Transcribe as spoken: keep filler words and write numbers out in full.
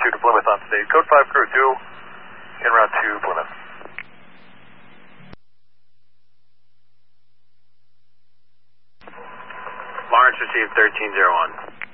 two to Plymouth on stage. Code five crew two, en route to Plymouth. Lawrence received thirteen zero one.